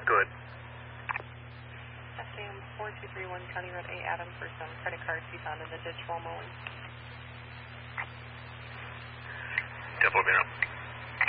Go ahead. SAM 4231 County Road 8, Adam, for some credit cards he found in the ditch while mowing. 10-4,